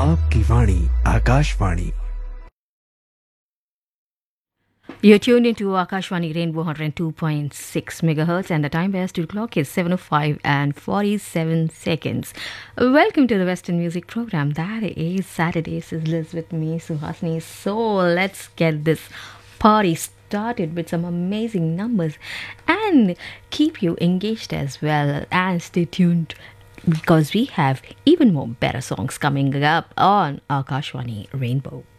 आपकी वाणी Akashvani. You're tuned into Akashwani Rainbow 102.6 megahertz, and the time where studio clock is 7:05 and 47 seconds. Welcome to the Western Music Program. That is Saturday Sizzlers with me, Suhasini. So let's get this party started with some amazing numbers and keep you engaged as well. And stay tuned because we have even more better songs coming up on Akashwani Rainbow.